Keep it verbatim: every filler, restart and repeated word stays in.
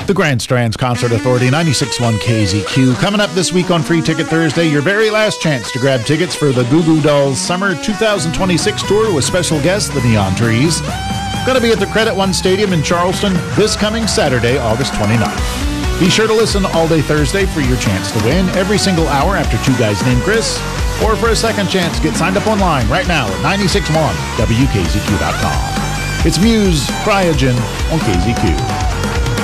The Grand Strands Concert Authority, ninety-six point one K Z Q. Coming up this week on Free Ticket Thursday, your very last chance to grab tickets for the Goo Goo Dolls Summer two thousand twenty-six tour with special guests, the Neon Trees. Going to be at the Credit One Stadium in Charleston this coming Saturday, August twenty-ninth. Be sure to listen all day Thursday for your chance to win every single hour after Two Guys Named Chris. Or for a second chance, get signed up online right now at ninety-six point one W K Z Q dot com. It's Muse, Cryogen on K Z Q.